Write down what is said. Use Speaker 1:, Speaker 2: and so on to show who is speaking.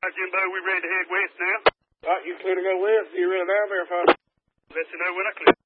Speaker 1: Jimbo, we ready to head west now?
Speaker 2: All right, you clear to go west? You ready down there, fellas?
Speaker 1: Let you know when I clear.